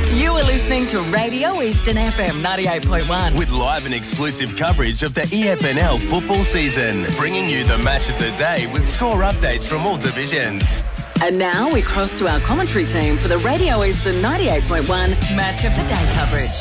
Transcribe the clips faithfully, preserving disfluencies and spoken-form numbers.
You are listening to Radio Eastern F M ninety-eight point one. With live and exclusive coverage of the E F N L football season. Bringing you the match of the day with score updates from all divisions. And now we cross to our commentary team for the Radio Eastern ninety-eight point one Match of the Day coverage.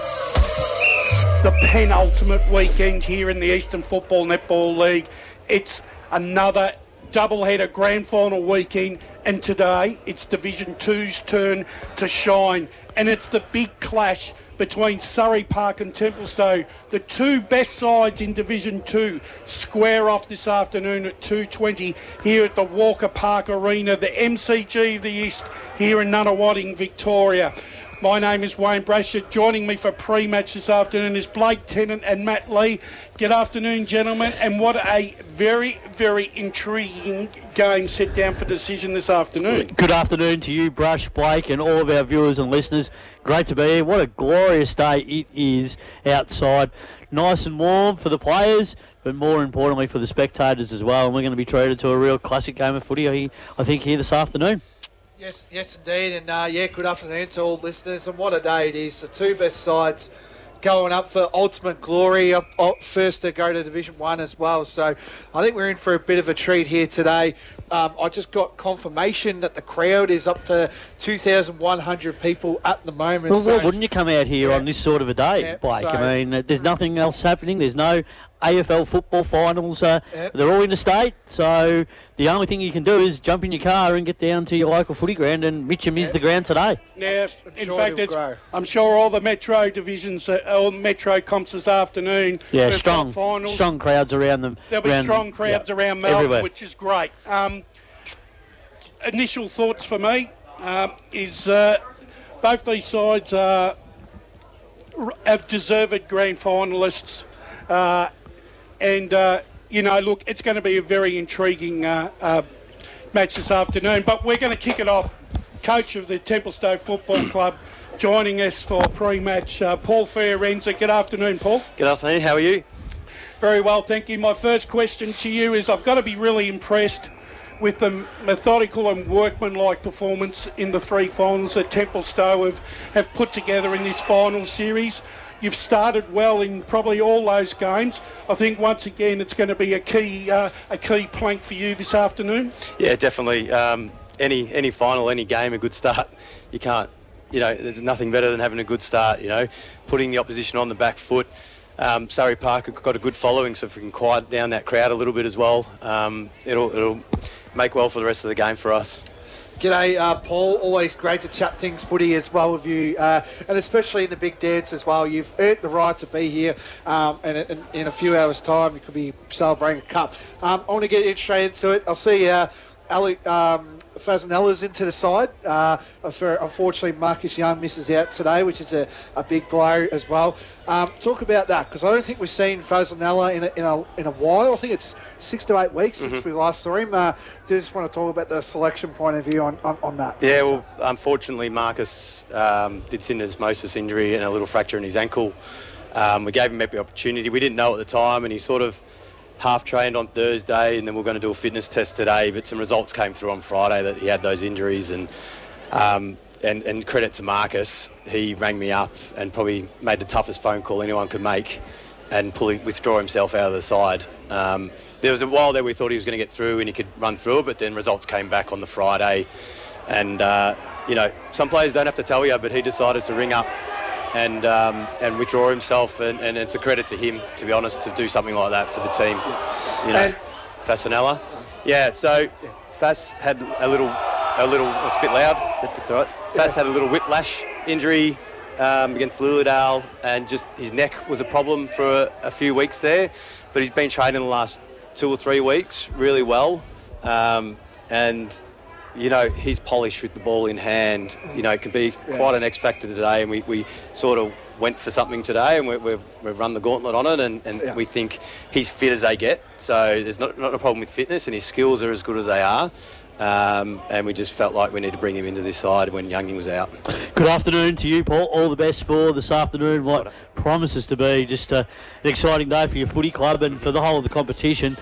The penultimate weekend here in the Eastern Football Netball League. It's another doubleheader grand final weekend, and today it's Division two's turn to shine. And it's the big clash between Surrey Park and Templestowe. The two best sides in Division two square off this afternoon at two twenty here at the Walker Park Arena, the M C G of the East here in Nunawading, Victoria. My name is Wayne Brasher. Joining me for pre-match this afternoon is Blake Tennant and Matt Lee. Good afternoon, gentlemen, and what a very, very intriguing game set down for decision this afternoon. Good afternoon to you, Brush, Blake, and all of our viewers and listeners. Great to be here. What a glorious day it is outside. Nice and warm for the players, but more importantly for the spectators as well. And we're going to be treated to a real classic game of footy, I think, here this afternoon. Yes, yes, indeed, and uh, yeah, good afternoon to all listeners, and what a day it is. The two best sides going up for ultimate glory, up, up first to go to Division One as well. So I think we're in for a bit of a treat here today. Um, I just got confirmation that the crowd is up to two thousand one hundred people at the moment. Well, so, why wouldn't you come out here yeah, on this sort of a day, yeah, Blake? so, I mean, there's nothing else happening. There's no A F L football finals. Uh, Yep. They're all interstate, so the only thing you can do is jump in your car and get down to your local footy ground, and Mitcham is Yep. the ground today. Yeah, in sure fact, he'll it's, grow. I'm sure all the Metro divisions, uh, all the Metro comps this afternoon. Yeah, we've strong, got finals. strong crowds around them. There'll be around, strong crowds yeah, around Melbourne, everywhere. which is great. Um, initial thoughts for me um, is uh, both these sides are r- have deserved grand finalists, uh, and uh, you know, look, it's going to be a very intriguing uh, uh, match this afternoon. But we're going to kick it off. Coach of the Templestowe Football Club joining us for pre-match, uh, Paul Fiorenza. Good afternoon, Paul. Good afternoon, how are you? Very well, thank you. My first question to you is, I've got to be really impressed with the methodical and workmanlike performance in the three finals that Templestowe have, have put together in this final series. You've started well in probably all those games. I think once again it's going to be a key uh, a key plank for you this afternoon. Yeah, definitely. Um, any any final, any game, a good start. You can't, you know, there's nothing better than having a good start, you know, putting the opposition on the back foot. Um, Surrey Park have got a good following, so if we can quiet down that crowd a little bit as well, um, it'll, it'll make well for the rest of the game for us. G'day, uh, Paul. Always great to chat things footy as well with you, uh, and especially in the big dance as well. You've earned the right to be here, um, and in, in a few hours' time, you could be celebrating a cup. Um, I want to get straight into it. I'll see uh, Ali, um, Fazanella's into the side. Uh, for, unfortunately, Marcus Young misses out today, which is a, a big blow as well. Um, talk about that, because I don't think we've seen Fazanella in a, in a in a while. I think it's six to eight weeks mm-hmm. since we last saw him. Uh, do you just want to talk about the selection point of view on, on, on that? Yeah, well, unfortunately, Marcus um, did syndesmosis injury and a little fracture in his ankle. Um, we gave him every opportunity. We didn't know at the time, and he sort of half-trained on Thursday, and then we're going to do a fitness test today, but some results came through on Friday that he had those injuries, and um, and, and credit to Marcus, he rang me up and probably made the toughest phone call anyone could make and pull, withdraw himself out of the side. Um, there was a while there we thought he was going to get through and he could run through it, but then results came back on the Friday, and uh, you know, some players don't have to tell you, but he decided to ring up and um, and withdraw himself, and, and it's a credit to him, to be honest, to do something like that for the team. You know, And- Fasanella. Yeah, so Fas had a little, a little, it's a bit loud, but that's all right. Fas had a little whiplash injury um, against Lilydale, and just his neck was a problem for a, a few weeks there, but he's been training the last two or three weeks really well, um, and you know, he's polished with the ball in hand. You know, it could be Yeah. quite an X factor today, and we, we sort of went for something today, and we, we've, we've run the gauntlet on it, and, and Yeah. we think he's fit as they get. So there's not, not a problem with fitness, and his skills are as good as they are. Um, and we just felt like we need to bring him into this side when Younging was out. Good afternoon to you, Paul. All the best for this afternoon. What promises to be just uh, an exciting day for your footy club and for the whole of the competition.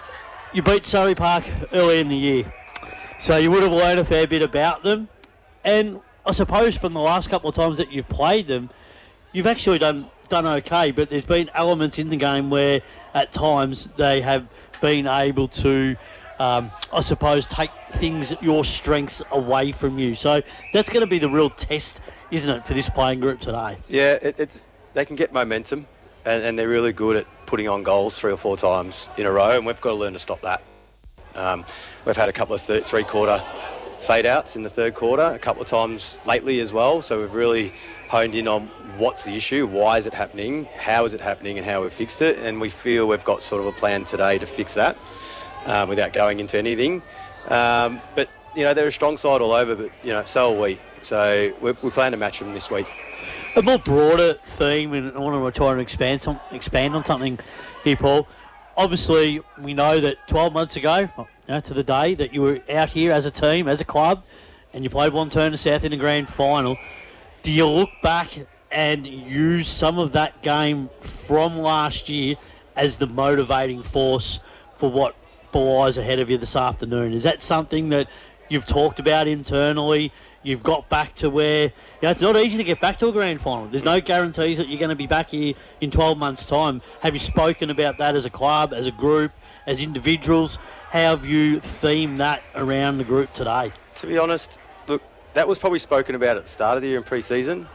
You beat Surrey Park early in the year, so you would have learned a fair bit about them. And I suppose from the last couple of times that you've played them, you've actually done done okay, but there's been elements in the game where at times they have been able to, um, I suppose, take things, your strengths away from you. So that's going to be the real test, isn't it, for this playing group today? Yeah, it, it's they can get momentum, and, and they're really good at putting on goals three or four times in a row, and we've got to learn to stop that. Um, we've had a couple of thir- three-quarter fade-outs in the third quarter, a couple of times lately as well, so we've really honed in on what's the issue, why is it happening, how is it happening, and how we've fixed it, and we feel we've got sort of a plan today to fix that um, without going into anything. Um, but, you know, they're a strong side all over, but, you know, so are we. So we're, we plan to match them this week. A more broader theme, and I want to try and expand, some, expand on something here, Paul. Obviously, we know that twelve months ago, you know, to the day, that you were out here as a team, as a club, and you played Wantirna South in the grand final. Do you look back and use some of that game from last year as the motivating force for what lies ahead of you this afternoon? Is that something that you've talked about internally? You've got back to where, you know, it's not easy to get back to a grand final. There's no guarantees that you're going to be back here in twelve months' time. Have you spoken about that as a club, as a group, as individuals? How have you themed that around the group today? To be honest, look, that was probably spoken about at the start of the year in pre-season,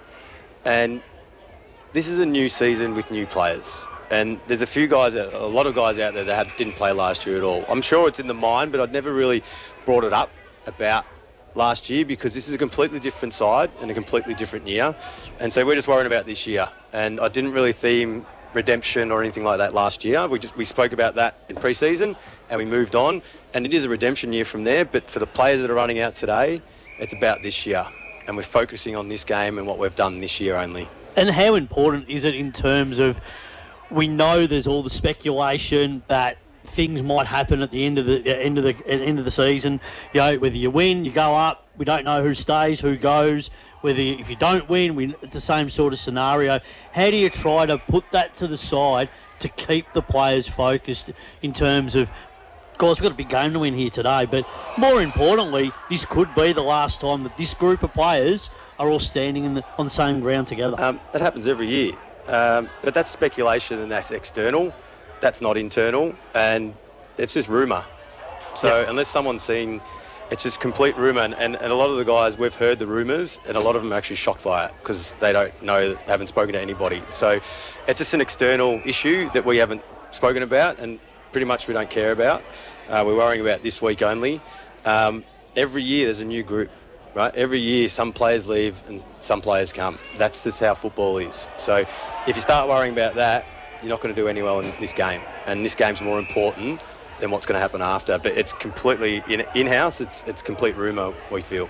and this is a new season with new players. And there's a few guys, a lot of guys out there that had, didn't play last year at all. I'm sure it's in the mind, but I'd never really brought it up about last year because this is a completely different side and a completely different year. And so we're just worrying about this year. And I didn't really theme redemption or anything like that last year. We just we spoke about that in pre-season and we moved on. And it is a redemption year from there. But for the players that are running out today, it's about this year. And we're focusing on this game and what we've done this year only. And how important is it in terms of, we know there's all the speculation that things might happen at the end of the end of the end of the season. You know, whether you win, you go up. We don't know who stays, who goes. Whether you, if you don't win, we, it's the same sort of scenario. How do you try to put that to the side to keep the players focused in terms of, guys, we've got a big game to win here today, but more importantly, this could be the last time that this group of players are all standing in the, on the same ground together. Um, that happens every year, um, but that's speculation and that's external. That's not internal, and it's just rumour. So yep. Unless someone's seen, it's just complete rumour. And, and, and a lot of the guys, we've heard the rumours, and a lot of them are actually shocked by it because they don't know, haven't spoken to anybody. So it's just an external issue that we haven't spoken about, and pretty much we don't care about. Uh, we're worrying about this week only. Um, every year there's a new group, right? Every year some players leave and some players come. That's just how football is. So if you start worrying about that, you're not going to do any well in this game. And this game's more important than what's going to happen after. But it's completely in, in-house, it's it's complete rumour, we feel.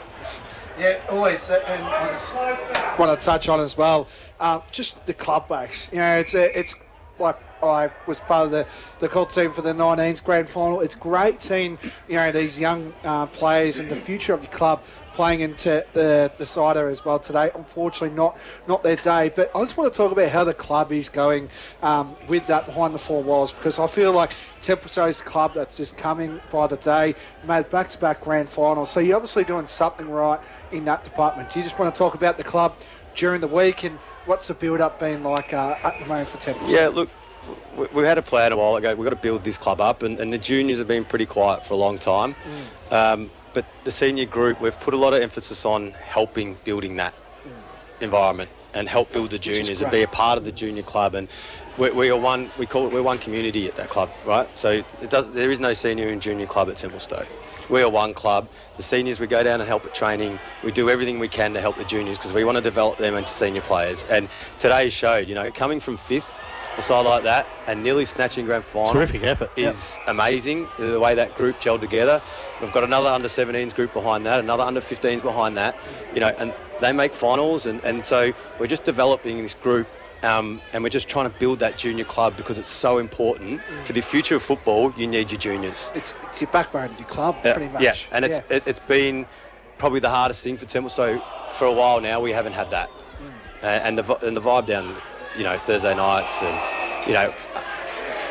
Yeah, always. And I just want to touch on as well, uh, just the club base. You know, it's a, it's like I was part of the, the call team for the nineteens grand final. It's great seeing, you know, these young uh, players and the future of your club playing into the decider as well today. Unfortunately, not not their day. But I just want to talk about how the club is going um, with that behind the four walls, because I feel like Templestowe is a club that's just coming by the day, made back-to-back grand finals. So you're obviously doing something right in that department. Do you just want to talk about the club during the week and what's the build-up been like uh, at the moment for Templestowe? Yeah, look, we, we had a plan a while ago. We've got to build this club up, and, and the juniors have been pretty quiet for a long time. Mm. Um, But the senior group, we've put a lot of emphasis on helping building that mm. environment and help build the juniors and be a part of the junior club. And we, we are one, we call it, we're one community at that club, right? So it does, there is no senior and junior club at Templestowe. We are one club. The seniors, we go down and help at training. We do everything we can to help the juniors because we want to develop them into senior players. And today showed, you know, coming from fifth, a side like that, and nearly snatching grand final. Terrific effort. Is yep. amazing, the way that group gelled together. We've got another under seventeens group behind that, another under fifteens behind that, you know, and they make finals, and, and so we're just developing this group, um, and we're just trying to build that junior club because it's so important. Mm. For the future of football, you need your juniors. It's it's your backbone of your club, yeah. pretty much. Yeah, and it's yeah. It, it's been probably the hardest thing for Templestowe for a while now. We haven't had that, mm. uh, and the and the vibe down, you know, Thursday nights and. You know,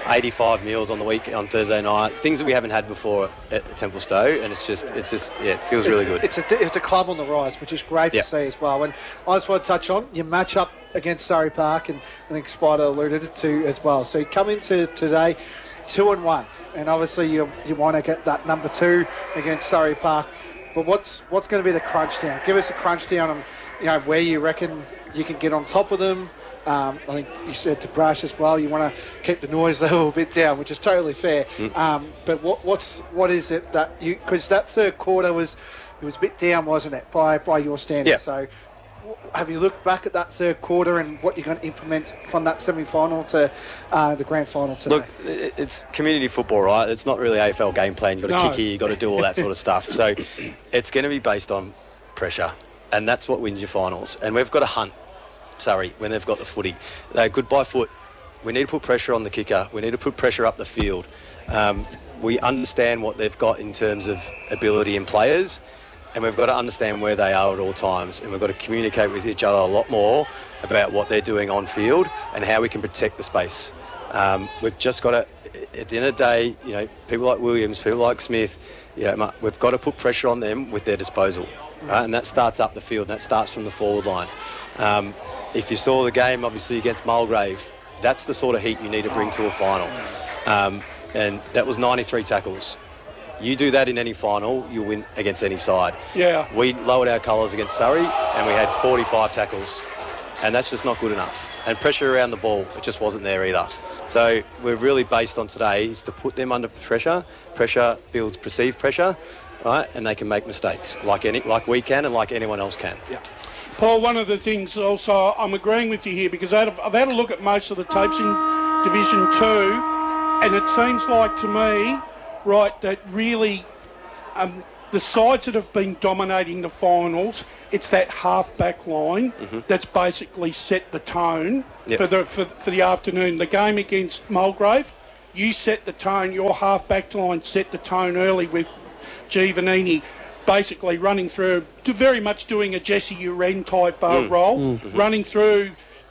eighty-five meals on the week on Thursday night, things that we haven't had before at, at Templestowe, and it's just, it's just, yeah, it feels it's, really good. It's a, it's a club on the rise, which is great yep. to see as well. And I just want to touch on your match up against Surrey Park, and I think Spider alluded to as well. So you come into today two and one, and obviously you you want to get that number two against Surrey Park. But what's what's going to be the crunch down? Give us a crunch down on, you know, where you reckon you can get on top of them. Um, I think you said to Brash as well, you want to keep the noise level a bit down, which is totally fair. Mm. Um, but what what's what is it that you, because that third quarter was it was a bit down, wasn't it, by by your standards? Yeah. So have you looked back at that third quarter and what you're going to implement from that semi-final to uh, the grand final today? Look, it's community football, right? It's not really A F L game plan. You've got to No. kick here, you've got to do all that sort of stuff. So it's going to be based on pressure, and that's what wins your finals. And we've got to hunt Surrey when they've got the footy. They're good by foot. We need to put pressure on the kicker. We need to put pressure up the field. Um, we understand what they've got in terms of ability and players, and we've got to understand where they are at all times, and we've got to communicate with each other a lot more about what they're doing on field and how we can protect the space. Um, we've just got to, at the end of the day, you know, people like Williams, people like Smith, you know, we've got to put pressure on them with their disposal, right? And that starts up the field, and that starts from the forward line. Um, if you saw the game, obviously, against Mulgrave, that's the sort of heat you need to bring to a final. Um, and that was ninety-three tackles. You do that in any final, you'll win against any side. Yeah. We lowered our colours against Surrey, and we had forty-five tackles, and that's just not good enough. And pressure around the ball, it just wasn't there either. So we're really based on today is to put them under pressure. Pressure builds perceived pressure, right? And they can make mistakes, like any, like we can, and like anyone else can. Yeah. Paul, one of the things also, I'm agreeing with you here because I've, I've had a look at most of the tapes in Division two, and it seems like to me, right, that really um, the sides that have been dominating the finals, it's that half-back line mm-hmm. that's basically set the tone yep. for the for, for the afternoon. The game against Mulgrave, you set the tone, your half-back line set the tone early with Giovannini basically running through, very much doing a Jesse Uren type uh, mm. role, mm-hmm. running through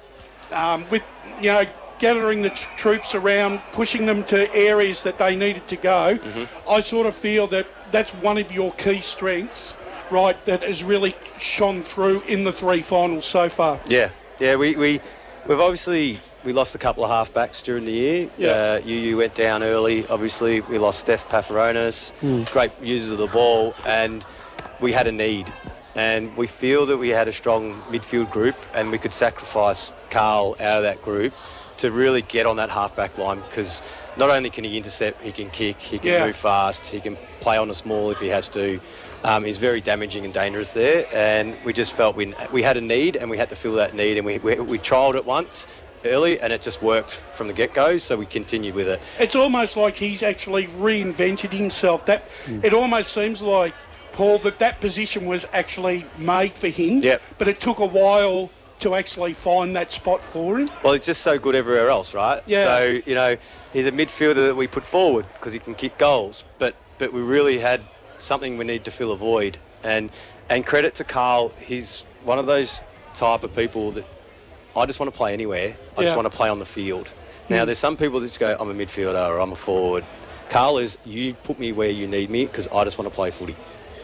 um, with, you know, gathering the t- troops around, pushing them to areas that they needed to go. Mm-hmm. I sort of feel that that's one of your key strengths, right, that has really shone through in the three finals so far. Yeah, yeah, we, we, we've obviously, we lost a couple of half-backs during the year. Yeah. Uh, U U went down early, obviously. We lost Steph Pafaronis, mm. great users of the ball, and we had a need. And we feel that we had a strong midfield group, and we could sacrifice Carl out of that group to really get on that half-back line, because not only can he intercept, he can kick, he can yeah. move fast, he can play on the small if he has to. Um, he's very damaging and dangerous there, and we just felt we we had a need, and we had to fill that need, and we we, we trialled it once early, and it just worked from the get-go, so we continued with it. It's almost like he's actually reinvented himself. That mm. It almost seems like, Paul, that that position was actually made for him, yep. but it took a while to actually find that spot for him. Well, he's just so good everywhere else, right? Yeah. So, you know, he's a midfielder that we put forward because he can kick goals, but but we really had something we need to fill a void. And and credit to Carl, he's one of those type of people that I just want to play anywhere. I yeah. just want to play on the field. Now, mm. there's some people that just go, I'm a midfielder or I'm a forward. Carl is, you put me where you need me because I just want to play footy.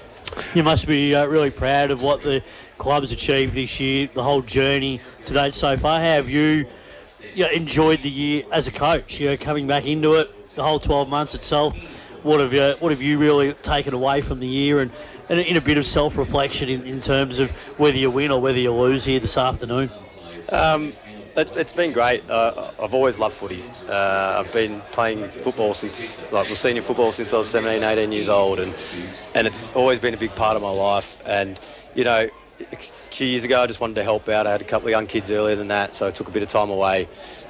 You must be uh, really proud of what the club's achieved this year, the whole journey to date so far. How have you, you know, enjoyed the year as a coach? You know, coming back into it, the whole twelve months itself. What have you, what have you really taken away from the year, and, and in a bit of self-reflection in, in terms of whether you win or whether you lose here this afternoon? Um, it's, it's been great. Uh, I've always loved footy. Uh, I've been playing football since, like, well, senior football since I was seventeen, eighteen years old, and and it's always been a big part of my life. And, you know, a few years ago I just wanted to help out. I had a couple of young kids earlier than that, so I took a bit of time away.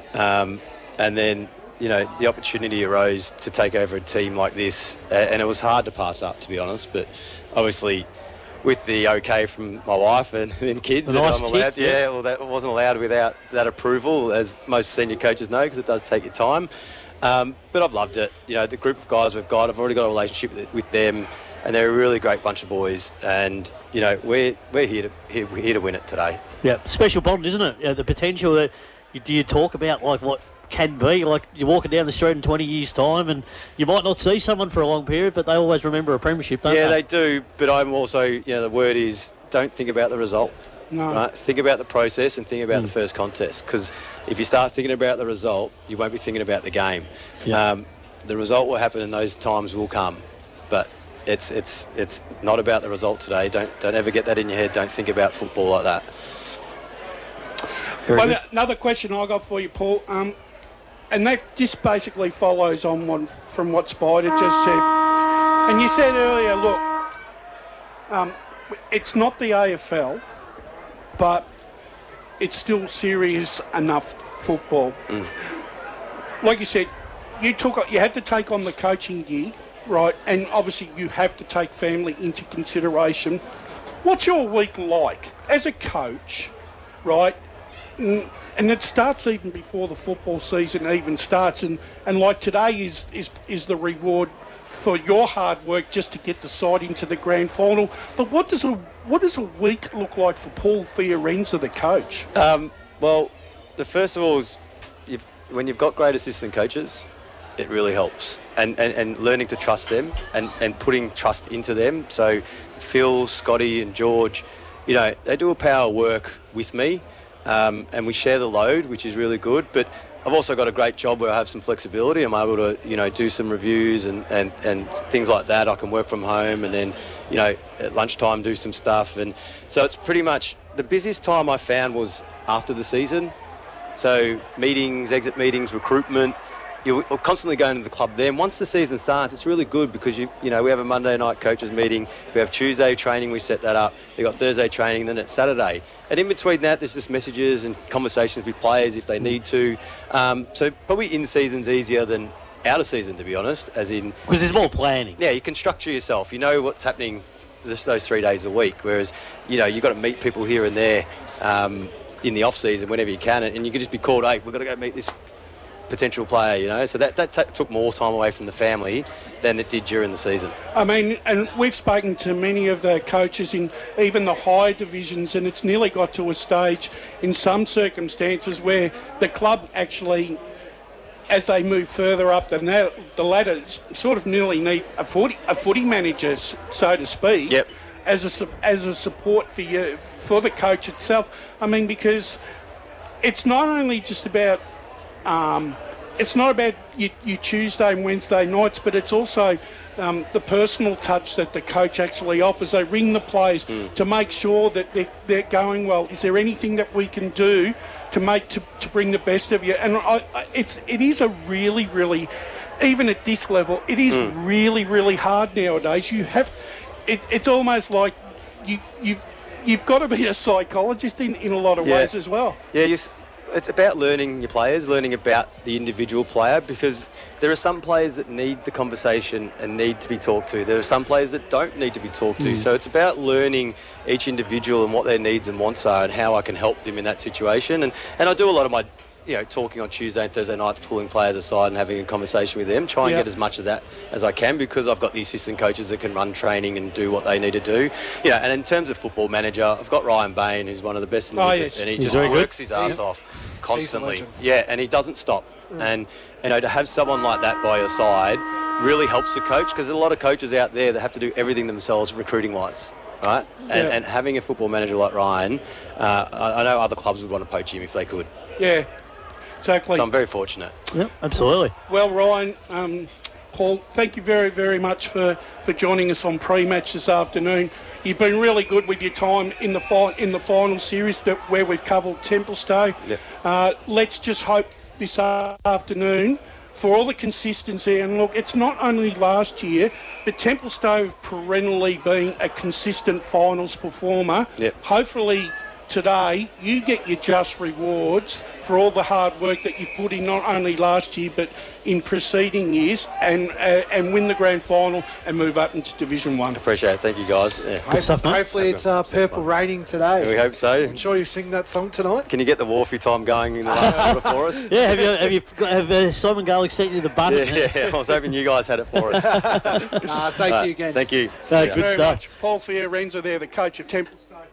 Um, and then, you know, the opportunity arose to take over a team like this, and it was hard to pass up, to be honest, but obviously with the okay from my wife and, and kids, a that nice I'm allowed. tip, yeah, yeah, well, that wasn't allowed without that approval, as most senior coaches know, because it does take your time. Um, but I've loved it. You know, the group of guys we've got, I've already got a relationship with, with them, and they're a really great bunch of boys. And you know, we're we're here to here, we're here to win it today. Yeah, special bond, isn't it? Yeah, the potential that you, do you talk about, like what can be. Like, you're walking down the street in twenty years' time and you might not see someone for a long period, but they always remember a premiership, don't yeah, they? they do, but I'm also, you know, the word is don't think about the result. No. Right? Think about the process and think about mm. the first contest, because if you start thinking about the result, you won't be thinking about the game. Yeah. Um, the result will happen and those times will come, but it's it's it's not about the result today. Don't don't ever get that in your head. Don't think about football like that. Well, another question I got for you, Paul, um, and that just basically follows on one from what Spider just said. And you said earlier, look, um, it's not the A F L, but it's still serious enough football. Mm. Like you said, you took you had to take on the coaching gig, right? And obviously you have to take family into consideration. What's your week like as a coach, right? And, and it starts even before the football season even starts, and, and like today is, is is the reward for your hard work just to get the side into the grand final. But what does a what does a week look like for Paul Fiorenza, the coach? Um, well, the first of all is you've, when you've got great assistant coaches, it really helps, and, and, and learning to trust them and, and putting trust into them. So Phil, Scotty, and George, you know, they do a power work with me. Um, and we share the load, which is really good. But I've also got a great job where I have some flexibility. I'm able to, you know, do some reviews and, and, and things like that. I can work from home and then, you know, at lunchtime do some stuff. And so it's pretty much the busiest time I found was after the season. So meetings, exit meetings, recruitment. You're constantly going to the club then. Once the season starts, it's really good because, you you know, we have a Monday night coaches meeting. We have Tuesday training, we set that up. We've got Thursday training, then it's Saturday. And in between that, there's just messages and conversations with players if they need to. Um, so probably in season's easier than out of season, to be honest, as in... Because there's more planning. Yeah, you can structure yourself. You know what's happening this, those three days a week, whereas, you know, you've got to meet people here and there um, in the off-season whenever you can, and you can just be called, hey, we've got to go meet this potential player, you know, so that, that t- took more time away from the family than it did during the season. I mean, and we've spoken to many of the coaches in even the higher divisions, and it's nearly got to a stage in some circumstances where the club actually, as they move further up the, na- the ladder, sort of nearly need a footy, a footy manager, so to speak, yep. as a su- as a support for you, for the coach itself. I mean, because it's not only just about Um, it's not about your, your Tuesday and Wednesday nights, but it's also um, the personal touch that the coach actually offers. They ring the players mm. to make sure that they're, they're going well. Is there anything that we can do to make to, to bring the best of you? And I, I, it's it is a really, really, even at this level, it is mm. really, really hard nowadays. You have, it, it's almost like you you've you've got to be a psychologist in, in a lot of yeah. ways as well. Yeah, you. It's about learning your players, learning about the individual player, because there are some players that need the conversation and need to be talked to. There are some players that don't need to be talked to. Mm. So it's about learning each individual and what their needs and wants are and how I can help them in that situation. And and I do a lot of my, you know, talking on Tuesday and Thursday nights, pulling players aside and having a conversation with them, try and yep. get as much of that as I can, because I've got the assistant coaches that can run training and do what they need to do. You know, and in terms of football manager, I've got Ryan Bain, who's one of the best in the oh, business, yes. and he He's just works good. his ass yeah. off constantly. Yeah, and he doesn't stop. Mm. And, you know, to have someone like that by your side really helps the coach, because there's a lot of coaches out there that have to do everything themselves recruiting-wise. Right, and, yeah. and having a football manager like Ryan, uh, I, I know other clubs would want to poach him if they could. Yeah, exactly. So I'm very fortunate. Yep, absolutely. Well, Ryan, um, Paul, thank you very, very much for, for joining us on pre-match this afternoon. You've been really good with your time in the fi- in the final series that, where we've covered Templestowe. Yep. Uh, let's just hope this afternoon for all the consistency. And look, it's not only last year, but Templestowe have perennially been a consistent finals performer. Yep. Hopefully today you get your just rewards for all the hard work that you've put in, not only last year but in preceding years, and uh, and win the grand final and move up into Division One. Appreciate it. Thank you, guys. Yeah. Hopefully, stuff, mate. hopefully it's uh, purple raining today. We hope so. I'm sure you sing that song tonight. Can you get the Wharfie time going in the last quarter for us? Yeah, have you have you have uh, Simon Garlick sent you the button? Yeah, yeah, I was hoping you guys had it for us. uh, thank uh, you again. Thank you. No, Yeah. good Very stuff. much. Paul Fiorenza there, the coach of Templestowe.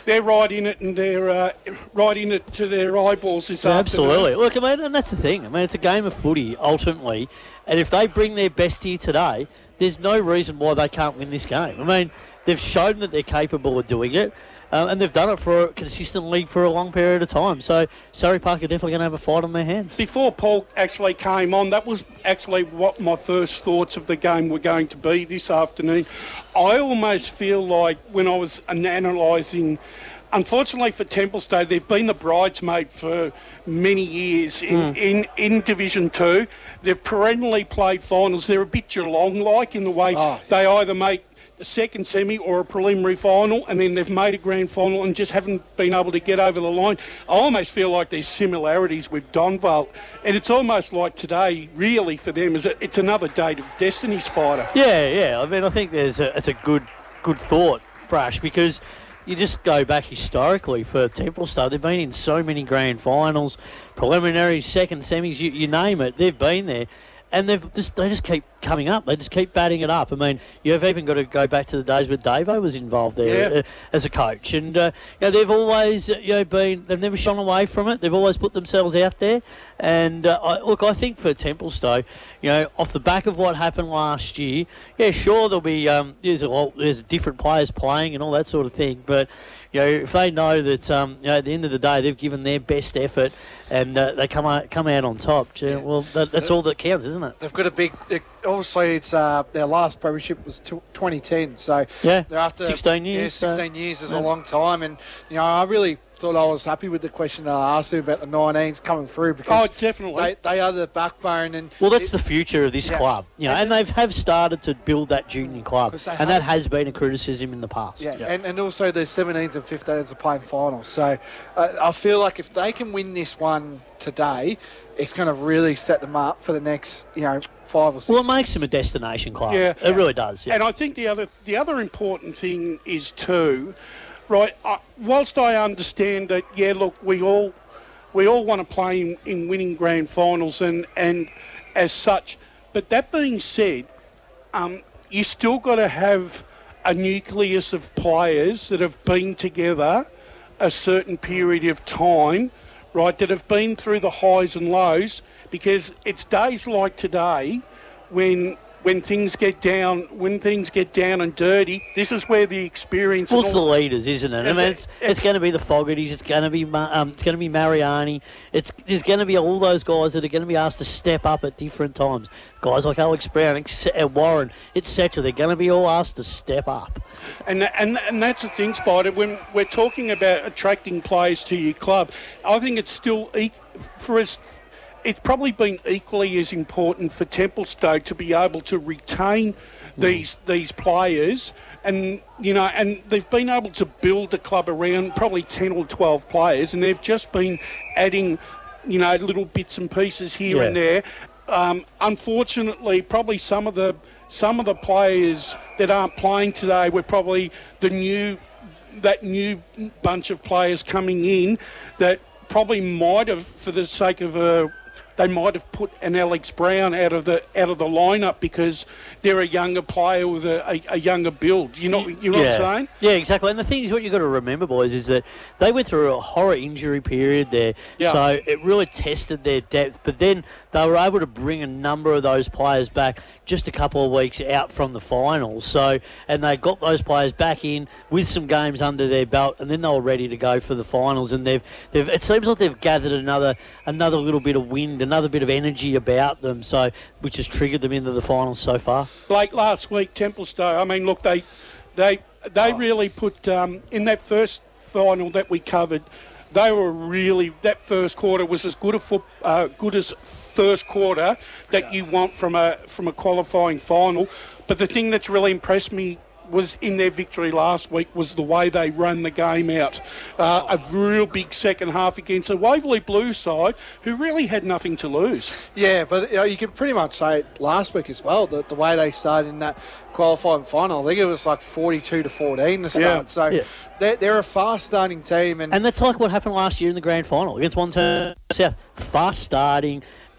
they're right in it, and they're uh, right in it to their eyeballs this Yeah, afternoon. absolutely. Look, I mean, and that's the thing. I mean, it's a game of footy, ultimately. And if they bring their best here today, there's no reason why they can't win this game. I mean, they've shown that they're capable of doing it. Um, and they've done it for consistently for a long period of time. So Surrey Park are definitely going to have a fight on their hands. Before Paul actually came on, that was actually what my first thoughts of the game were going to be this afternoon. I almost feel like when I was analysing, unfortunately for Templestowe, they've been the bridesmaid for many years in, mm. in, in Division two. They've perennially played finals. They're a bit Geelong-like in the way oh. they either make a second semi or a preliminary final, and then they've made a grand final and just haven't been able to get over the line. I almost feel like there's similarities with Donvale, and it's almost like today, really, for them, is it's another date of destiny, Spider. Yeah, yeah. I mean, I think there's a, it's a good, good thought, Brash, because you just go back historically for Templestowe. They've been in so many grand finals, preliminaries, second semis, you, you name it. They've been there. And they've just, they just keep coming up. They just keep batting it up. I mean, you've even got to go back to the days where Davo was involved there yeah. uh, as a coach. And, uh, you know, they've always, uh, you know, been, they've never shone away from it. They've always put themselves out there. And, uh, I, look, I think for Templestowe, you know, off the back of what happened last year, yeah, sure, there'll be, um, there's, a lot, there's different players playing and all that sort of thing. But, you know, if they know that, um, you know, at the end of the day, they've given their best effort and uh, they come out, come out on top, yeah, well, that, that's all that counts, isn't it? They've got a big... Obviously, it's uh, their last premiership was twenty ten, so yeah, they're after sixteen years. Yeah, sixteen so, years is yeah. a long time, and you know, I really thought I was happy with the question that I asked you about the nineteens coming through because oh, definitely they, they are the backbone. And well, that's it, the future of this yeah. club, you know, and, and they have started to build that junior club, and have, that has been a criticism in the past. Yeah, yeah. And, and also the seventeens and fifteens are playing finals, so uh, I feel like if they can win this one today, it's going to really set them up for the next, you know, five or six. Well, it makes them a destination club. Yeah, it yeah. really does. Yeah. And I think the other the other important thing is too, right? Uh, whilst I understand that, yeah, look, we all we all want to play in, in winning grand finals and and as such, but that being said, um, you still got to have a nucleus of players that have been together a certain period of time. Right, that have been through the highs and lows, because it's days like today when when things get down, when things get down and dirty. This is where the experience. Well, and it's all, the leaders, isn't it? I mean, it's, it's, it's going to be the Fogartys. It's going to be um, it's going to be Mariani. It's there's going to be all those guys that are going to be asked to step up at different times. Guys like Alex Brown, Warren, et cetera. They're going to be all asked to step up. And and and that's the thing, Spider. When we're talking about attracting players to your club, I think it's still for us. It's probably been equally as important for Templestowe to be able to retain these mm. these players, and you know, and they've been able to build the club around probably ten or twelve players, and they've just been adding, you know, little bits and pieces here yeah. and there. Um, unfortunately, probably some of the some of the players that aren't playing today were probably the new that new bunch of players coming in that probably might have, for the sake of a. They might have put an Alex Brown out of the out of the lineup because they're a younger player with a, a, a younger build. You know, you know yeah. what I'm saying? Yeah, exactly. And the thing is, what you've got to remember, boys, is that they went through a horror injury period there. Yeah. So it really tested their depth. But then they were able to bring a number of those players back just a couple of weeks out from the finals. So, and they got those players back in with some games under their belt, and then they were ready to go for the finals. And they've, they've it seems like they've gathered another another little bit of wind, another bit of energy about them, so which has triggered them into the finals so far. Like last week, Templestowe. I mean, look, they they they oh. really put um, in that first final that we covered. They were really that first quarter was as good a foot, uh, good as first quarter that yeah. you want from a from a qualifying final. But the thing that's really impressed me was in their victory last week was the way they run the game out. Uh, a real big second half against a Waverley Blues side who really had nothing to lose. Yeah, but you know, you can pretty much say it last week as well, the, the way they started in that qualifying final. I think it was like forty-two to fourteen to start. Yeah. So yeah. They're, they're a fast starting team. And, and that's like what happened last year in the grand final against One Turn South. Fast starting.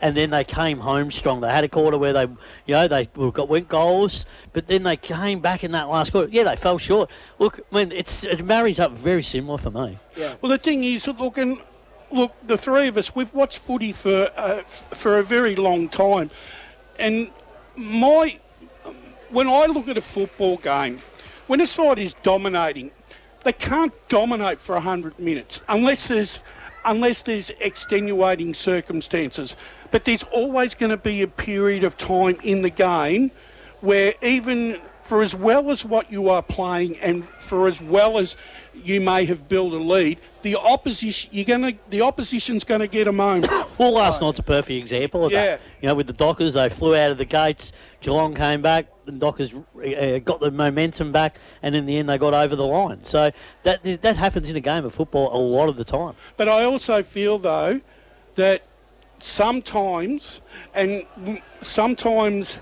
and then they came home strong. They had a quarter where they, you know, they got went goals, but then they came back in that last quarter. Yeah, they fell short. Look, I mean, it's it marries up very similar for me. Yeah. Well, the thing is, look, and look, the three of us, we've watched footy for uh, f- for a very long time, and my when I look at a football game, when a side is dominating, they can't dominate for one hundred minutes unless there's unless there's extenuating circumstances. But there's always going to be a period of time in the game where even for as well as what you are playing and for as well as you may have built a lead, the opposition you're going to the opposition's going to get a moment. Well, last night's a perfect example of Yeah. that. You know, with the Dockers, they flew out of the gates. Geelong came back. The Dockers uh, got the momentum back, and in the end, they got over the line. So that that happens in a game of football a lot of the time. But I also feel, though, that sometimes, and w- sometimes,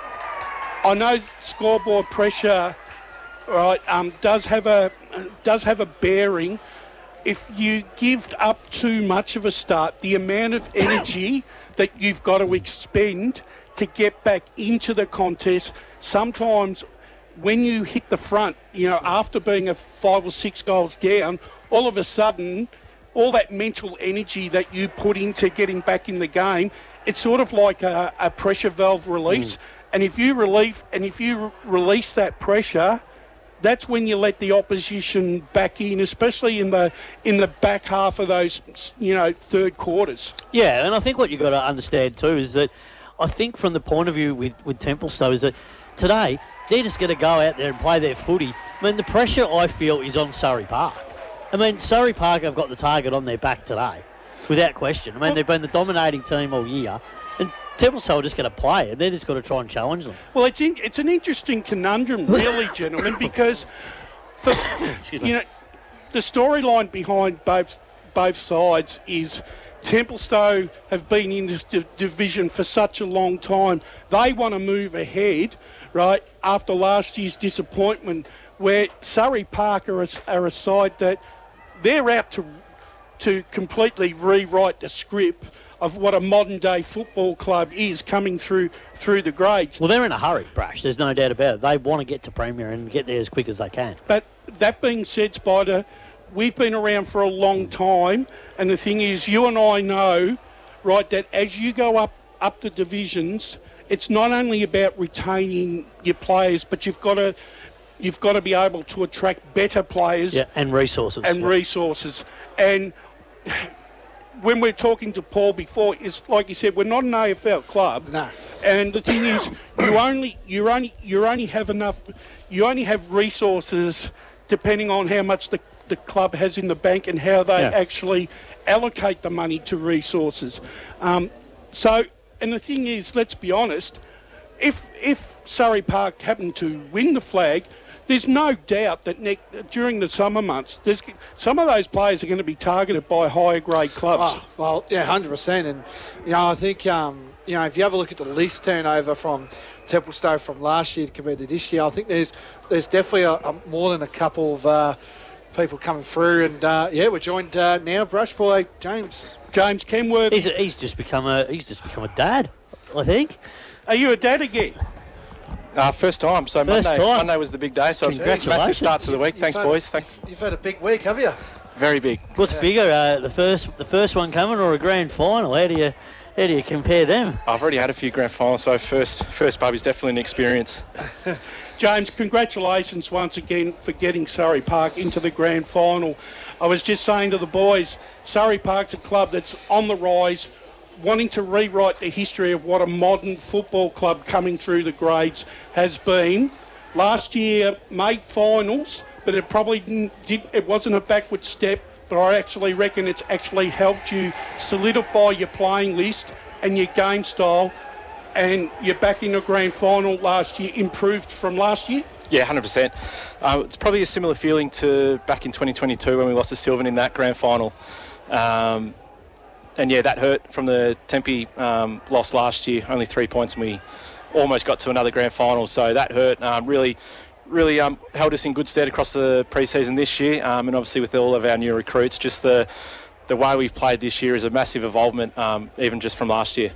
I know scoreboard pressure, right, um, does have a does have a bearing. If you give up too much of a start, the amount of energy that you've got to expend to get back into the contest, sometimes when you hit the front, you know, after being a five or six goals down, all of a sudden, all that mental energy that you put into getting back in the game, it's sort of like a, a pressure valve release. Mm. And if you relieve, and if you re- release that pressure, that's when you let the opposition back in, especially in the in the back half of those, you know, third quarters. Yeah, and I think what you've got to understand too is that I think from the point of view with, with Templestowe is that today they're just going to go out there and play their footy. I mean, the pressure I feel is on Surrey Park. I mean, Surrey Park have got the target on their back today, without question. I mean, they've been the dominating team all year, and Templestowe are just going to play it. They're just got to try and challenge them. Well, it's in, it's an interesting conundrum, really, gentlemen, because for, you know, the storyline behind both both sides is Templestowe have been in this d- division for such a long time. They want to move ahead, right, after last year's disappointment, where Surrey Park are a, are a side that they're out to to completely rewrite the script of what a modern-day football club is coming through through the grades. Well, they're in a hurry, Brash. There's no doubt about it. They want to get to Premier and get there as quick as they can. But that being said, Spider, we've been around for a long time, and the thing is, you and I know, right, that as you go up, up the divisions, it's not only about retaining your players, but you've got to you've got to be able to attract better players. Yeah, and resources. And yeah. resources. And when we're talking to Paul before, it's like you said, we're not an A F L club. No. And the thing is, you only you only you only have enough, you only have resources depending on how much the, the club has in the bank and how they Yeah. actually allocate the money to resources. Um, so, and the thing is, let's be honest, if if Surrey Park happened to win the flag, there's no doubt that ne- during the summer months, there's, some of those players are going to be targeted by higher grade clubs. Oh, well, yeah, one hundred percent. And, you know, I think, um, you know, if you have a look at the list turnover from Templestowe from last year compared to this year, I think there's there's definitely a, a, more than a couple of uh, people coming through. And, uh, yeah, we're joined uh, now, Brush by James. James Kenworthy. He's, a, he's just become a he's just become a dad, I think. Are you a dad again? Uh, first time, so First Monday, time. Monday was the big day, so Congratulations. massive start to the week. You've Thanks, had- boys. Thanks. You've had a big week, have you? Very big. What's Yeah. bigger, uh, the first the first one coming or a grand final? How do you how do you compare them? I've already had a few grand finals, so first first pub is definitely an experience. James, congratulations once again for getting Surrey Park into the grand final. I was just saying to the boys, Surrey Park's a club that's on the rise, wanting to rewrite the history of what a modern football club coming through the grades has been. Last year made finals, but it probably didn't, did, it wasn't a backward step, but I actually reckon it's actually helped you solidify your playing list and your game style, and you're back in the grand final last year, improved from last year. Yeah, one hundred percent. Uh, it's probably a similar feeling to back in twenty twenty-two when we lost to Sylvan in that grand final. Um, and yeah, that hurt from the Tempe um, loss last year, only three points, and we almost got to another grand final. So that hurt. Um, really, really um, held us in good stead across the pre-season this year, um, and obviously with all of our new recruits, just the the way we've played this year is a massive involvement, um, even just from last year.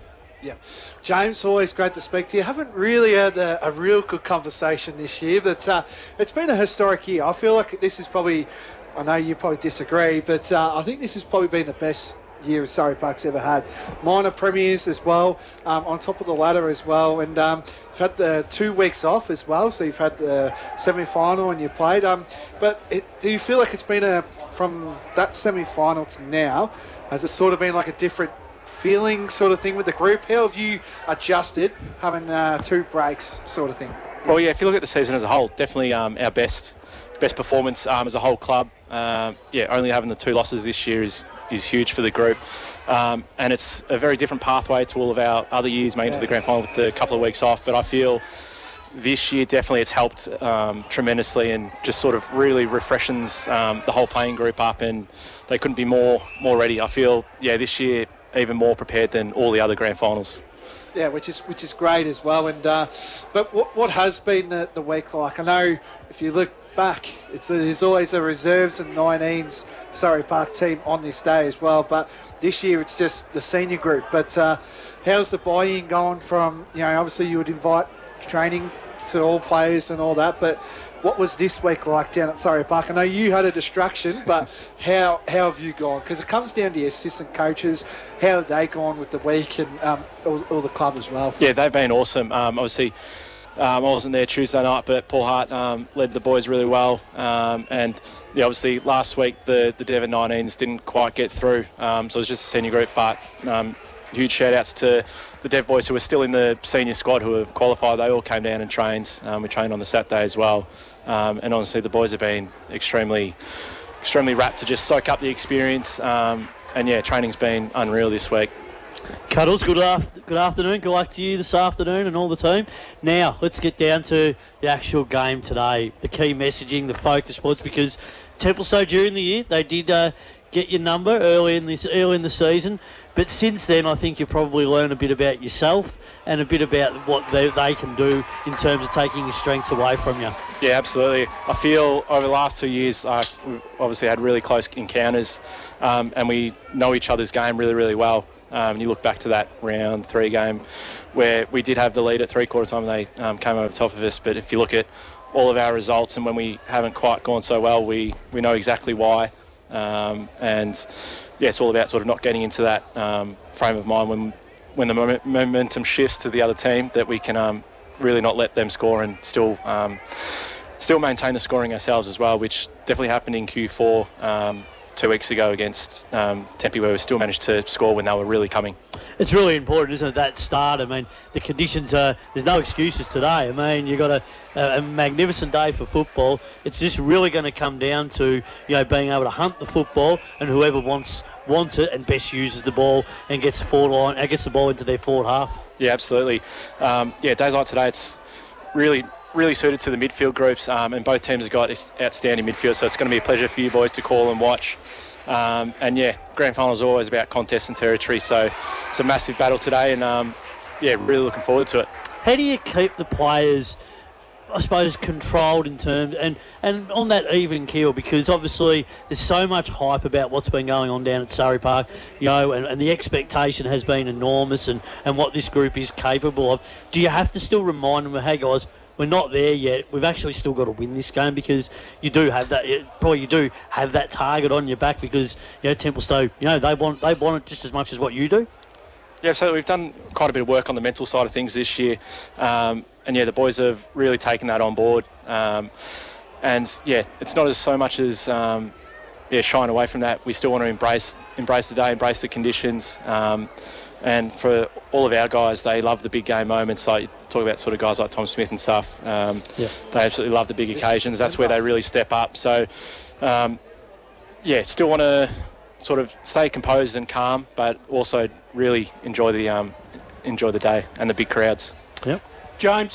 Yeah. James, always great to speak to you. Haven't really had a, a real good conversation this year, but uh, it's been a historic year. I feel like this is probably, I know you probably disagree, but uh, I think this has probably been the best year Surrey Park's ever had. Minor premiers as well, um, on top of the ladder as well, and um, you've had the two weeks off as well, so you've had the semi-final and you played. Um, but it, do you feel like it's been a, from that semi-final to now, has it sort of been like a different feeling sort of thing with the group? How have you adjusted having uh, two breaks sort of thing? Well, yeah, if you look at the season as a whole, definitely um, our best best performance um, as a whole club. Uh, yeah, only having the two losses this year is, is huge for the group. Um, and it's a very different pathway to all of our other years, making yeah. to the grand final with the couple of weeks off. But I feel this year definitely it's helped um, tremendously and just sort of really refreshes um, the whole playing group up, and they couldn't be more more ready. I feel, yeah, this year even more prepared than all the other grand finals. Yeah, which is which is great as well. And uh, but what what has been the, the week like? I know if you look back, it's a, there's always a reserves and nineteens Surrey Park team on this day as well. But this year it's just the senior group. But uh, how's the buy-in going from, you know, obviously you would invite training to all players and all that, but what was this week like down at Surrey Park? I know you had a distraction, but how how have you gone? Because it comes down to your assistant coaches. How have they gone with the week, and um, all, all the club as well? Yeah, they've been awesome. Um, obviously, um, I wasn't there Tuesday night, but Paul Hart um, led the boys really well. Um, and yeah, obviously last week the, the Devon nineteens didn't quite get through, um, so it was just a senior group. But um, huge shout outs to the Dev boys who are still in the senior squad who have qualified. They all came down and trained. Um, we trained on the Saturday as well. Um, and honestly, the boys have been extremely, extremely rapt to just soak up the experience. Um, and yeah, training's been unreal this week. Cuddles, good, after, good afternoon. Good luck to you this afternoon and all the team. Now, let's get down to the actual game today. The key messaging, the focus points, because Templestowe during the year, they did uh, get your number early in this early in the season. But since then, I think you probably learn a bit about yourself and a bit about what they, they can do in terms of taking your strengths away from you. Yeah, absolutely. I feel over the last two years, uh, we've obviously had really close encounters, um, and we know each other's game really, really well. Um, and you look back to that round three game where we did have the lead at three-quarter time and they um, came over top of us. But if you look at all of our results and when we haven't quite gone so well, we, we know exactly why. Um, and yeah, it's all about sort of not getting into that um, frame of mind when when the moment, momentum shifts to the other team, that we can um, really not let them score and still um, still maintain the scoring ourselves as well, which definitely happened in Q four um, two weeks ago against um, Tempe, where we still managed to score when they were really coming. It's really important, isn't it, that start? I mean, the conditions are, there's no excuses today. I mean, you've got a, a magnificent day for football. It's just really going to come down to, you know, being able to hunt the football, and whoever wants wants it and best uses the ball and gets the forward line, and gets the ball into their forward half. Yeah, absolutely. Um, yeah, days like today, it's really, really suited to the midfield groups, um, and both teams have got outstanding midfield, so it's going to be a pleasure for you boys to call and watch. Um, and yeah, grand final is always about contest and territory, so it's a massive battle today, and um, yeah, really looking forward to it. How do you keep the players, I suppose, controlled in terms, and, and on that even keel, because obviously there's so much hype about what's been going on down at Surrey Park, you know, and, and the expectation has been enormous, and, and what this group is capable of. Do you have to still remind them, hey guys, we're not there yet, we've actually still got to win this game, because you do have that, probably you do have that target on your back, because, you know, Templestowe, you know, they want they want it just as much as what you do? Yeah, so we've done quite a bit of work on the mental side of things this year. Um, and yeah, the boys have really taken that on board. Um, and yeah, it's not as so much as um, yeah, shying away from that. We still want to embrace embrace the day, embrace the conditions. Um, and for all of our guys, they love the big game moments. Like, talk about sort of guys like Tom Smith and stuff. Um, yeah. They absolutely love the big occasions. That's where they really step up. So um, yeah, still want to sort of stay composed and calm, but also really enjoy the um, enjoy the day and the big crowds. Yep. James,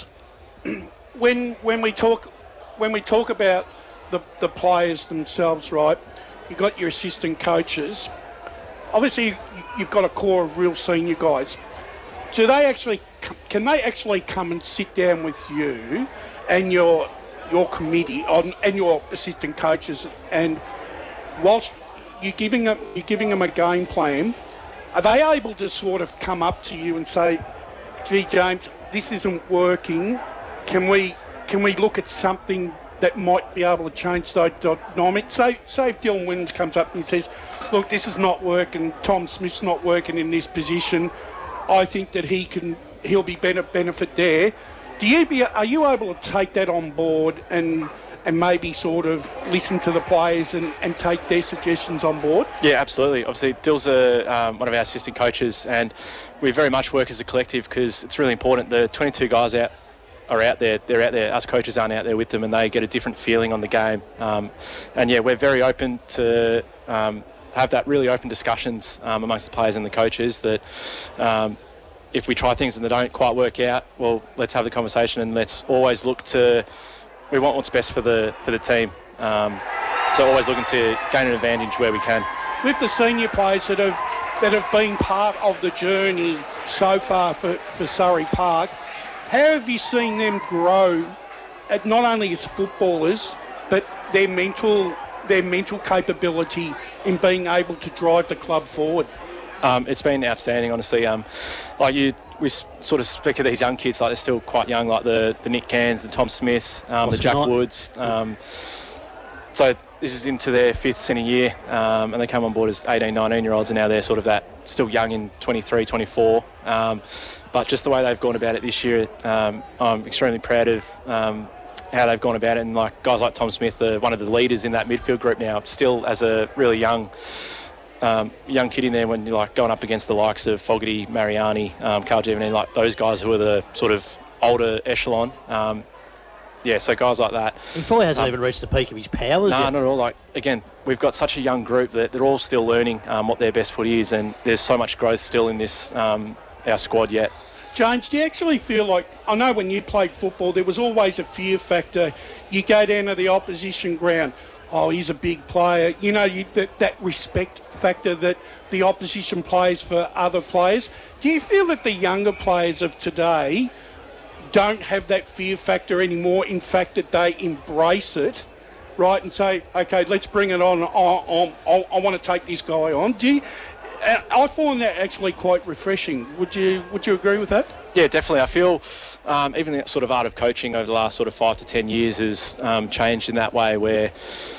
when when we talk when we talk about the the players themselves, right? You've got your assistant coaches. Obviously, you've got a core of real senior guys. Do they actually can they actually come and sit down with you and your your committee on and your assistant coaches, and whilst you're giving them you're giving them a game plan, are they able to sort of come up to you and say, gee, James, this isn't working. Can we can we look at something that might be able to change those dynamics? Say, say if Dylan Williams comes up and he says, look, this is not working, Tom Smith's not working in this position, I think that he can, he'll be better benefit there. Do you be, are you able to take that on board and and maybe sort of listen to the players and, and take their suggestions on board? Yeah, absolutely. Obviously, Dill's a, um, one of our assistant coaches, and we very much work as a collective because it's really important. The twenty-two guys out are out there. They're out there. Us coaches aren't out there with them, and they get a different feeling on the game. Um, and yeah, we're very open to um, have that really open discussions um, amongst the players and the coaches that um, if we try things and they don't quite work out, well, let's have the conversation and let's always look to. We want what's best for the for the team. Um, so always looking to gain an advantage where we can. With the senior players that have that have been part of the journey so far for, for Surrey Park, how have you seen them grow, at not only as footballers, but their mental their mental capability in being able to drive the club forward? Um, it's been outstanding, honestly. Um, like you, we s- sort of speak of these young kids, like they're still quite young, like the, the Nick Cairns, the Tom Smiths, um, the Jack not? Woods. Um, so this is into their fifth senior year, um, and they come on board as eighteen, nineteen-year-olds, and now they're sort of that still young in twenty-three, twenty-four. Um, but just the way they've gone about it this year, um, I'm extremely proud of um, how they've gone about it. And like guys like Tom Smith, the, one of the leaders in that midfield group now, still as a really young Um, young kid in there when you're like going up against the likes of Fogarty, Mariani, um, Carl Giovanni, like those guys who are the sort of older echelon. Um, yeah, so guys like that. He probably hasn't um, even reached the peak of his powers No, nah, yet. not at all. Like again, we've got such a young group that they're all still learning um, what their best foot is, and there's so much growth still in this um, our squad yet. James, do you actually feel like, I know when you played football, there was always a fear factor. You go down to the opposition ground, oh, he's a big player. You know, you, that, that respect factor that the opposition plays for other players. Do you feel that the younger players of today don't have that fear factor anymore? In fact, that they embrace it, right, and say, okay, let's bring it on. I, I, I want to take this guy on. Do you, I find that actually quite refreshing. Would you Would you agree with that? Yeah, definitely. I feel um, even the sort of art of coaching over the last sort of five to ten years has um, changed in that way, where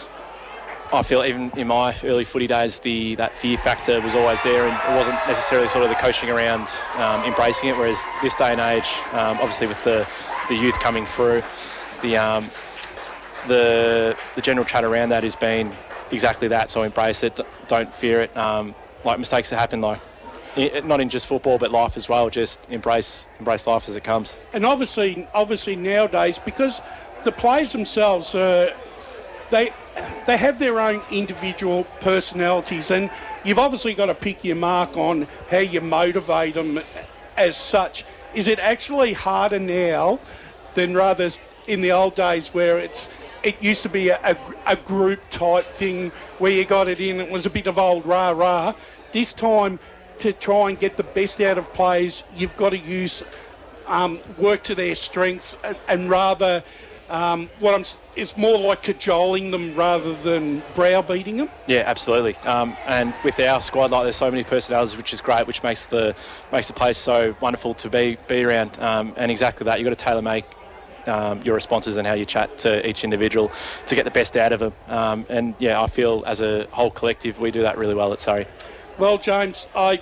I feel even in my early footy days, the that fear factor was always there, and it wasn't necessarily sort of the coaching around um, embracing it. Whereas this day and age, um, obviously with the, the youth coming through, the um, the the general chat around that has been exactly that. So embrace it, don't fear it. Um, like mistakes that happen, like not in just football but life as well. Just embrace embrace life as it comes. And obviously, obviously nowadays, because the players themselves, uh, they they have their own individual personalities, and you've obviously got to pick your mark on how you motivate them as such. Is it actually harder now than rather in the old days where it's it used to be a, a, a group type thing where you got it in, it was a bit of old rah-rah. This time, to try and get the best out of players, you've got to use um, work to their strengths, and, and rather um, what I'm is more like cajoling them rather than browbeating them. Yeah, absolutely. Um, and with our squad, like there's so many personalities, which is great, which makes the makes the place so wonderful to be be around. Um, and exactly that, you've got to tailor make um, your responses and how you chat to each individual to get the best out of them. Um, and yeah, I feel as a whole collective, we do that really well at Surrey. Well, James, I,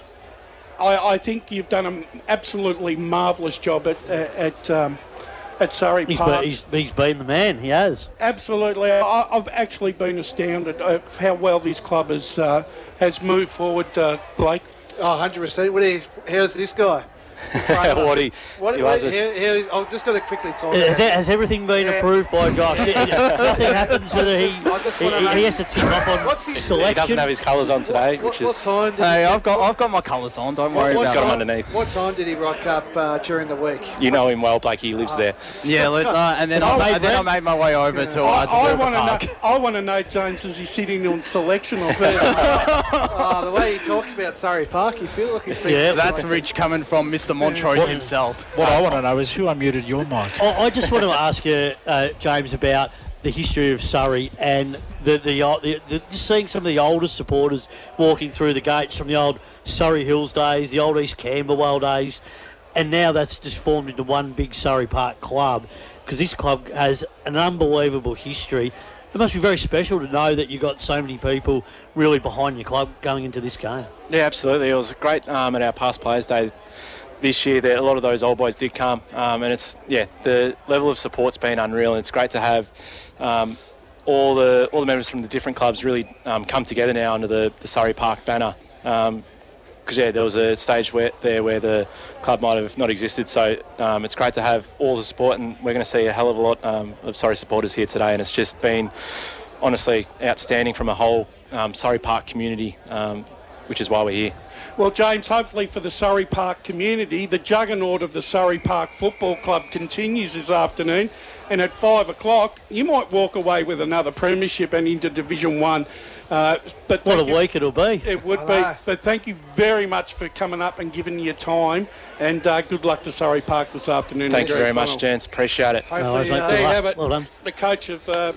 I, I think you've done an absolutely marvellous job at at um, at Surrey He's Park. been, he's, he's been the man, he has. Absolutely, I, I've actually been astounded of how well this club has uh, has moved forward, uh, Blake. Oh, one hundred percent. What do you, how's this guy? what he, What, he what, loves us. how, how, I've just got to quickly talk Has, about that, has everything been Yeah. approved by Josh? Nothing happens whether he, just- I just he, wanna know- he has to tip off on What's his- selection. He doesn't have his colours on today, What, which what is time did Hey, he, I've got I've got my colours on. Don't worry what, about got him it. time, underneath. what time did he rock up uh, during the week? you know him well, Blake. He lives there. Yeah, let, uh, and then I, I made and then I that- made my way over to, uh, I, to I Wilbur want to Park. know. I want to know, James, is he sitting on selection or first? Oh, the way he talks about Surrey Park, you feel like he's been... Yeah, That's rich coming from Mister Montrose himself. What I want to know is who unmuted your mic. I, I just want to ask you, uh, James, about the history of Surrey and the the, the, the just seeing some of the oldest supporters walking through the gates from the old Surrey Hills days, the old East Camberwell days, and now that's just formed into one big Surrey Park club, because this club has an unbelievable history. It must be very special to know that you've got so many people really behind your club going into this game. Yeah, absolutely. It was great um, at our past players' day this year that a lot of those old boys did come, um, and it's yeah the level of support's been unreal, and it's great to have um, all the all the members from the different clubs really um, come together now under the, the Surrey Park banner. Um, Because, yeah, there was a stage where, there where the club might have not existed. So um, it's great to have all the support, and we're going to see a hell of a lot um, of Surrey supporters here today. And it's just been, honestly, outstanding from a whole um, Surrey Park community, um, which is why we're here. Well, James, hopefully for the Surrey Park community, the juggernaut of the Surrey Park Football Club continues this afternoon. And at five o'clock, you might walk away with another premiership and into Division One. Uh, but What a you, week it'll be. It would be. But thank you very much for coming up and giving your time. And uh, good luck to Surrey Park this afternoon. Thank you very final. much, gents. Appreciate it. Hopefully, No, uh, mate. there you Good have luck. it. Well done. The coach of uh,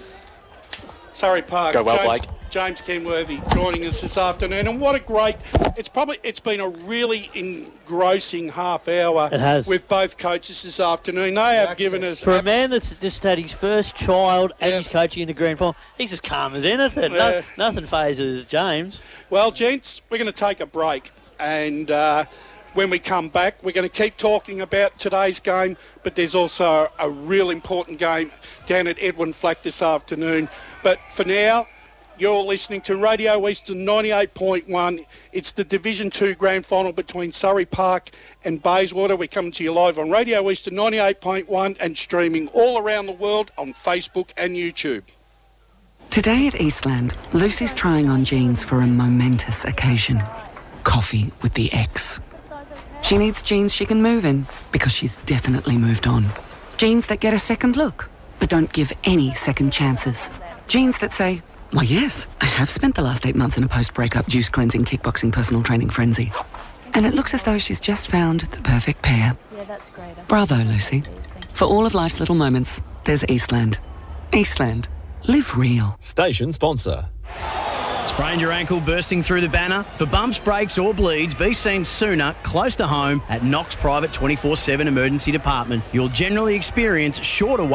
Surrey Park, Go well, James, Blake. James Kenworthy, joining us this afternoon. And what a great! It's probably it's been a really engrossing half hour. It has. With both coaches this afternoon. They have given us For a man that's just had his first child and he's coaching in the grand final, he's as calm as anything. No, Yeah. nothing phases James. Well, gents, we're going to take a break, and uh, when we come back, we're going to keep talking about today's game, but there's also a real important game down at Edwin Flack this afternoon. But for now, you're listening to Radio Eastern ninety-eight point one. It's the Division two Grand Final between Surrey Park and Bayswater. We're coming to you live on Radio Eastern ninety-eight point one and streaming all around the world on Facebook and YouTube. Today at Eastland, Lucy's trying on jeans for a momentous occasion. Coffee with the ex. She needs jeans she can move in because she's definitely moved on. Jeans that get a second look, but don't give any second chances. Jeans that say, why yes, I have spent the last eight months in a post-breakup juice cleansing, kickboxing, personal training frenzy. And it looks as though she's just found the perfect pair. Yeah, that's great. Bravo, Lucy. For all of life's little moments, there's Eastland. Eastland. Live real. Station sponsor. Sprained your ankle bursting through the banner? For bumps, breaks or bleeds, be seen sooner, close to home, at Knox Private twenty-four seven Emergency Department. You'll generally experience shorter